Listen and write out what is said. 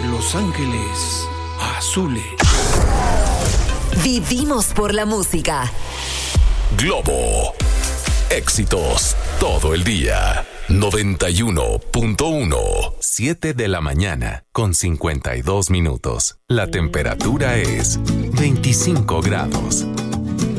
Los Ángeles Azules. Vivimos por la música. Globo. Éxitos todo el día. 91.1. 7 de la mañana con 52 minutos. La temperatura es 25 grados.